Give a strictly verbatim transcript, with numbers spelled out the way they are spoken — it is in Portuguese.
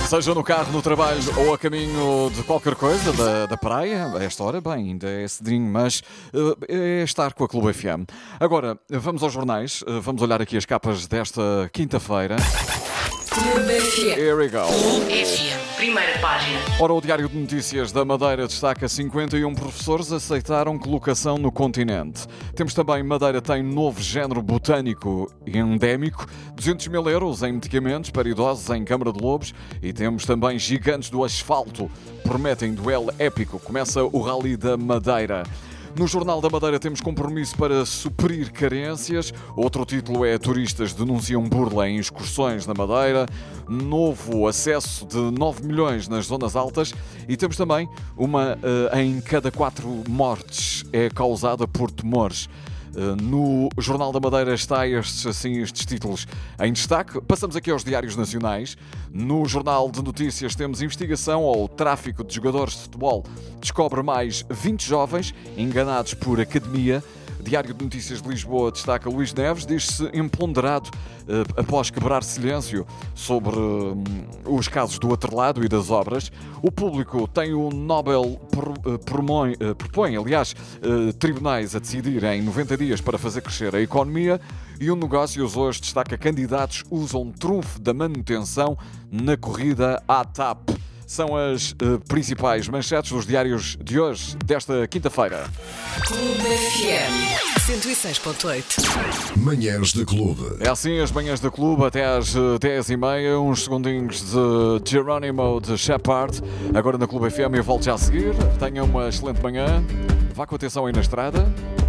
Seja no carro, no trabalho ou a caminho de qualquer coisa, da, da praia, a esta hora, bem, ainda é cedinho, mas uh, é estar com a Clube F M. Agora, vamos aos jornais, uh, vamos olhar aqui as capas desta quinta-feira. Clube F M. Here we go. Clube F M, primeira página. Ora, o Diário de Notícias da Madeira destaca cinquenta e um professores aceitaram colocação no continente. Temos também Madeira tem novo género botânico endémico, duzentos mil euros em medicamentos para idosos em Câmara de Lobos e temos também gigantes do asfalto, prometem duelo épico. Começa o Rally da Madeira. No Jornal da Madeira temos compromisso para suprir carências. Outro título é Turistas denunciam burla em excursões na Madeira. Novo acesso de nove milhões nas zonas altas. E temos também uma uh, em cada quatro mortes é causada por tumores. No Jornal da Madeira está estes, assim, estes títulos em destaque. Passamos aqui aos diários nacionais. No Jornal de Notícias temos investigação ao tráfico de jogadores de futebol. Descobre mais vinte jovens enganados por academia. Diário de Notícias de Lisboa destaca Luís Neves, diz-se empoderado eh, após quebrar silêncio sobre eh, os casos do atrelado e das obras. O Público tem o Nobel pro, eh, promoi, eh, propõe, aliás, eh, tribunais a decidir em noventa dias para fazer crescer a economia. E o Negócios hoje destaca candidatos usam trunfo da manutenção na corrida à T A P. São as uh, principais manchetes dos diários de hoje, desta quinta-feira. Clube F M cento e seis ponto oito. Manhãs da Clube. É assim as manhãs da Clube, até às dez e meia, uns segundinhos de Geronimo de Shepard. Agora na Clube F M eu volto já a seguir. Tenha uma excelente manhã. Vá com atenção aí na estrada.